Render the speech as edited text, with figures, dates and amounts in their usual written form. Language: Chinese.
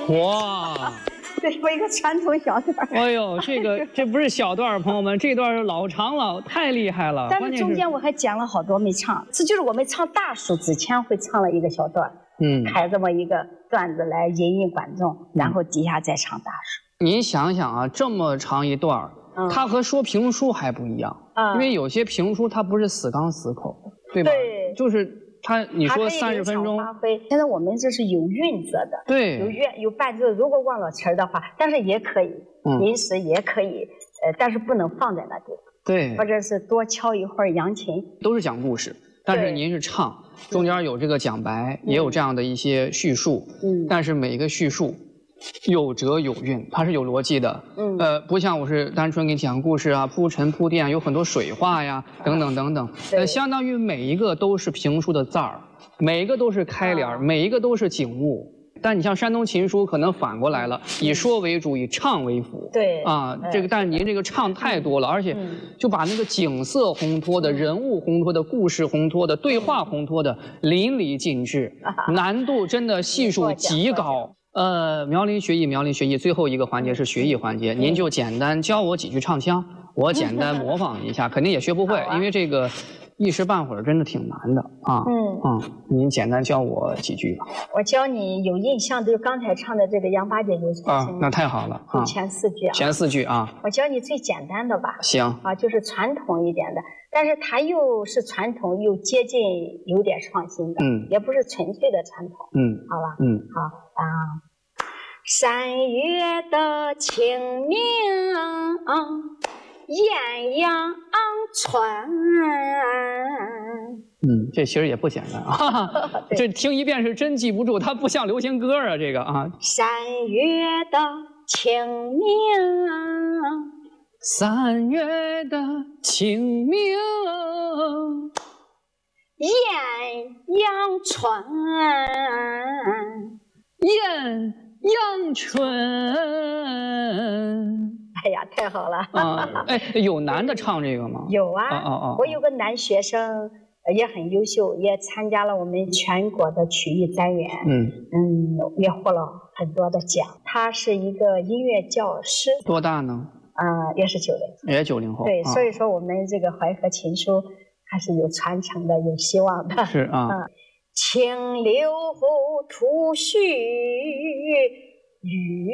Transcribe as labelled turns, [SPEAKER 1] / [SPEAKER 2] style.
[SPEAKER 1] 哇，
[SPEAKER 2] 这是一个传统小段。
[SPEAKER 1] 哎呦，这不是小段，朋友们，这段老长了，太厉害了。
[SPEAKER 2] 但是中间我还讲了好多没唱，这就是我们唱大数之前会唱了一个小段，开这么一个段子来引引观众，然后底下再唱大数。
[SPEAKER 1] 您想想啊，这么长一段，它和说评书还不一样，因为有些评书它不是死刚死口，对吧？对，就是你说30分钟，
[SPEAKER 2] 现在我们这是有韵则的，
[SPEAKER 1] 对，
[SPEAKER 2] 有伴奏。如果忘了词儿的话，但是也可以，临时也可以，但是不能放在那地方，
[SPEAKER 1] 对，
[SPEAKER 2] 或者是多敲一会儿扬琴，
[SPEAKER 1] 都是讲故事。但是您是唱，中间有这个讲白，也有这样的一些叙述，但是每一个叙述有辙有韵，它是有逻辑的，不像我是单纯给你讲故事啊，铺陈铺垫，有很多水话呀，等等等等，相当于每一个都是评书的字儿，每一个都是开联，每一个都是景物。但你像山东琴书可能反过来了，以说为主，以唱为辅。对啊，但是您这个唱太多了，而且就把那个景色烘托的、人物烘托的、故事烘托的、对话烘托的淋漓尽致，难度真的系数极高。苗林学艺，最后一个环节是学艺环节，您就简单教我几句唱腔，我简单模仿一下，肯定也学不会，因为这个一时半会儿真的挺难的啊。您简单教我几句吧。我教你有印象的，就刚才唱的这个杨八姐有那太好了啊。前4句啊。前4句啊。我教你最简单的吧。行。啊，就是传统一点的，但是它又是传统又接近有点创新的，也不是纯粹的传统。好吧。好啊。3月的清明，艳阳春。这其实也不简单啊，这听一遍是真记不住，它不像流行歌啊，这个啊。3月的清明，3月的清明，艳阳春，艳阳春。哎呀，太好了！有男的唱这个吗？有啊。我有个男学生也很优秀，也参加了我们全国的曲艺单元，也获了很多的奖。他是一个音乐教师。多大呢？也是90后。也90后。对，所以说我们这个淮河琴书还是有传承的，有希望的。是啊。清流吐絮，雨